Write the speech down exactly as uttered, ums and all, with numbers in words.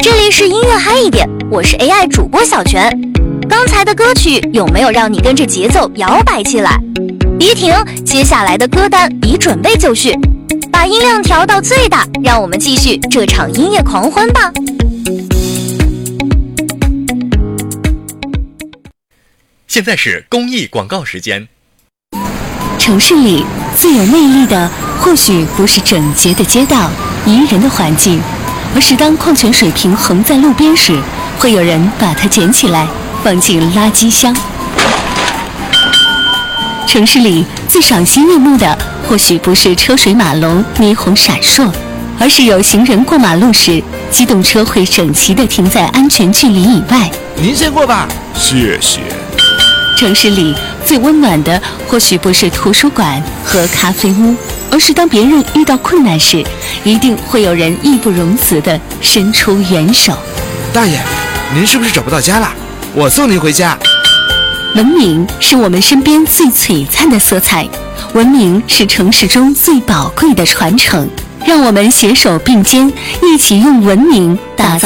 这里是音乐嗨一点，我是 A I 主播小泉。刚才的歌曲有没有让你跟着节奏摇摆起来？别停，接下来的歌单已准备就绪，把音量调到最大，让我们继续这场音乐狂欢吧。 现在是公益广告时间。 城市里最有魅力的，或许不是整洁的街道、宜人的环境，而是当矿泉水瓶横在路边时，会有人把它捡起来放进垃圾箱。城市里最赏心悦目的，或许不是车水马龙、霓虹闪烁，而是有行人过马路时，机动车会整齐地停在安全距离以外。 您先过吧，谢谢。 城市里最温暖的，或许不是图书馆和咖啡屋，而是当别人遇到困难时，一定会有人义不容辞地伸出援手。 大爷，您是不是找不到家了？我送您回家。 文明是我们身边最璀璨的色彩，文明是城市中最宝贵的传承。让我们携手并肩，一起用文明打造